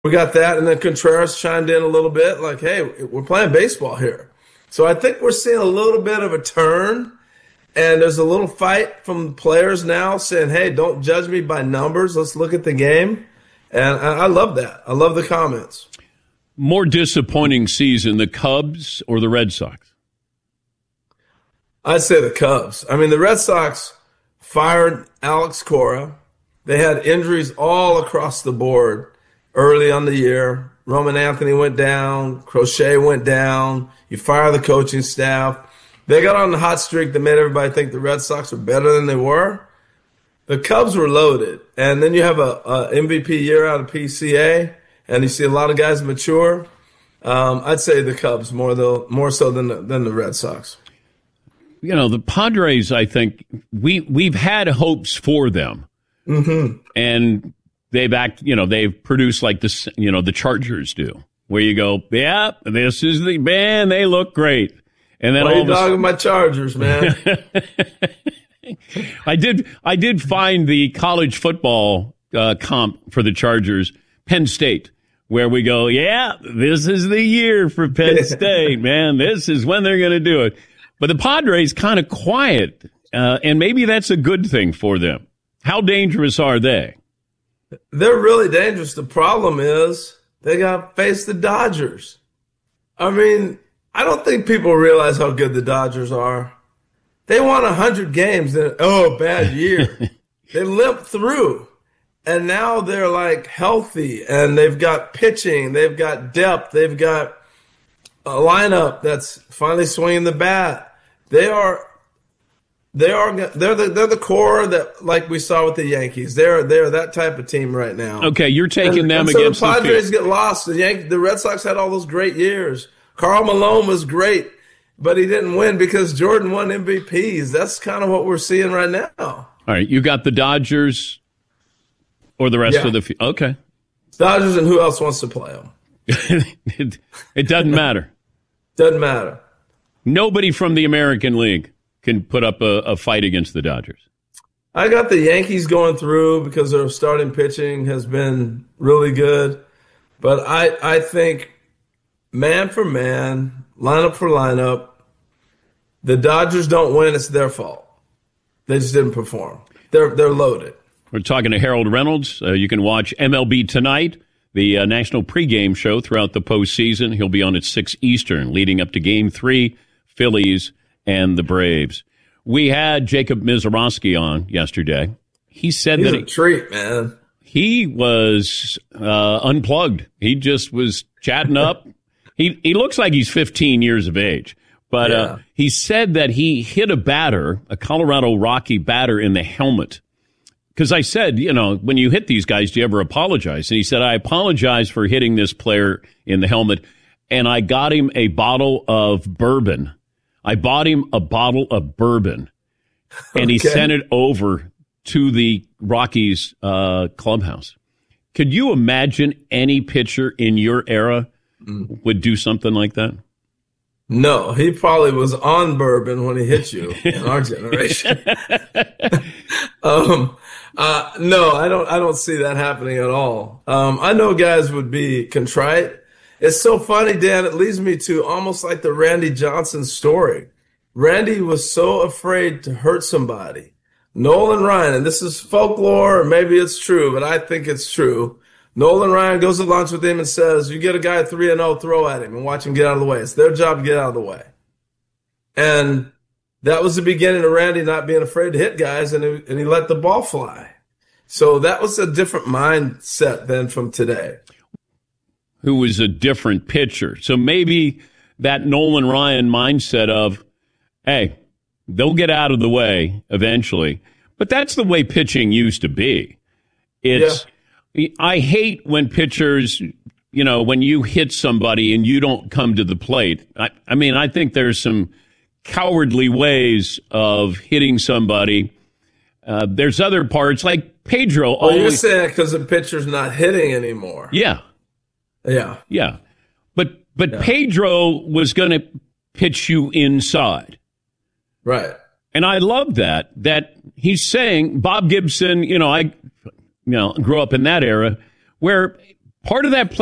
We got that, and then Contreras chimed in a little bit, like, "Hey, we're playing baseball here." So I think we're seeing a little bit of a turn, and there's a little fight from players now saying, "Hey, don't judge me by numbers. Let's look at the game." And I love that. I love the comments. More disappointing season, the Cubs or the Red Sox? I'd say the Cubs. I mean, the Red Sox fired Alex Cora. They had injuries all across the board early on the year. Roman Anthony went down. Crochet went down. You fire the coaching staff. They got on the hot streak that made everybody think the Red Sox were better than they were. The Cubs were loaded. And then you have a MVP year out of PCA, and you see a lot of guys mature. I'd say the Cubs more so than the Red Sox. You know, the Padres, I think, we've had hopes for them. Mm-hmm. And they've produced like this, the Chargers do, where you go, yeah, this is the man, they look great. And then why are you talking about Chargers, man? I did find the college football comp for the Chargers, Penn State, where we go, yeah, this is the year for Penn State, man. This is when they're going to do it. But the Padres kind of quiet, and maybe that's a good thing for them. How dangerous are they? They're really dangerous. The problem is they got to face the Dodgers. I mean, I don't think people realize how good the Dodgers are. They won 100 games. Bad year. They limped through. And now they're like healthy, and they've got pitching. They've got depth. They've got a lineup that's finally swinging the bat. They're the core that, like we saw with the Yankees. They're that type of team right now. Okay, you're taking them so against the Padres get lost. The Red Sox had all those great years. Karl Malone was great, but he didn't win because Jordan won MVPs. That's kind of what we're seeing right now. All right, you got the Dodgers or the rest of the field. Okay. Dodgers, and who else wants to play them? It doesn't matter. Doesn't matter. Nobody from the American League can put up a fight against the Dodgers. I got the Yankees going through because their starting pitching has been really good. But I think man for man, lineup for lineup, the Dodgers don't win. It's their fault. They just didn't perform. They're loaded. We're talking to Harold Reynolds. You can watch MLB Tonight, the national pregame show throughout the postseason. He'll be on at 6 Eastern, leading up to Game 3, Phillies and the Braves. We had Jacob Misiorowski on yesterday. He said He's that a treat, man. He was unplugged. He just was chatting up. He looks like he's 15 years of age. But he said that he hit a Colorado Rocky batter in the helmet. Because I said, when you hit these guys, do you ever apologize? And he said, I apologize for hitting this player in the helmet. And I got him a bottle of bourbon. I bought him a bottle of bourbon. And he sent it over to the Rockies clubhouse. Could you imagine any pitcher in your era would do something like that? No, he probably was on bourbon when he hit you in our generation. No, I don't see that happening at all. I know guys would be contrite. It's so funny, Dan. It leads me to almost like the Randy Johnson story. Randy was so afraid to hurt somebody. Nolan Ryan, and this is folklore, or maybe it's true, but I think it's true. Nolan Ryan goes to lunch with him and says, you get a guy 3-0, throw at him and watch him get out of the way. It's their job to get out of the way. And that was the beginning of Randy not being afraid to hit guys, and he let the ball fly. So that was a different mindset than from today. Who was a different pitcher. So maybe that Nolan Ryan mindset of, hey, they'll get out of the way eventually. But that's the way pitching used to be. I hate when pitchers, when you hit somebody and you don't come to the plate. I think there's some cowardly ways of hitting somebody. There's other parts like Pedro. Well, you're saying because the pitcher's not hitting anymore. Yeah. Yeah. But Pedro was going to pitch you inside. Right. And I love that he's saying, Bob Gibson, I grew up in that era where part of that